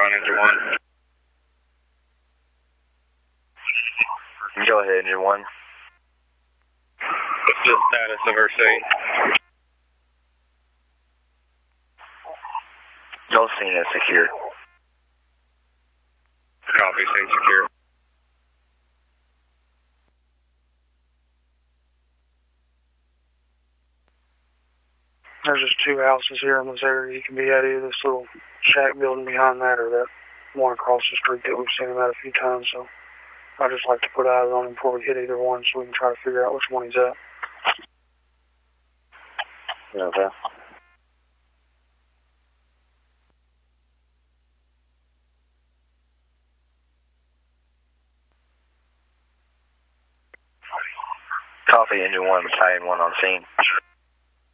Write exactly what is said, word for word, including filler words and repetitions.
on engine one. Go ahead, engine one. What's the status of our scene? Y'all scene is secure. Copy, scene secure. There's just two houses here in this area. You can be at either this little shack building behind that or that one across the street that we've seen him at a few times. So I just like to put eyes on him before we hit either one so we can try to figure out which one he's at. Okay. Copy, engine one, battalion one on scene.